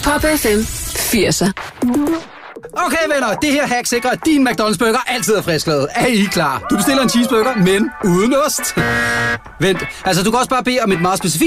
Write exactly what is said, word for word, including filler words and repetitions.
Pop F M firser. Okay venner, det her hack sikrer, at din McDonald's burger altid er frisklavet. Er I klar? Du bestiller en cheeseburger, men uden ost. Vent, altså du kan også bare bede om et meget specifikt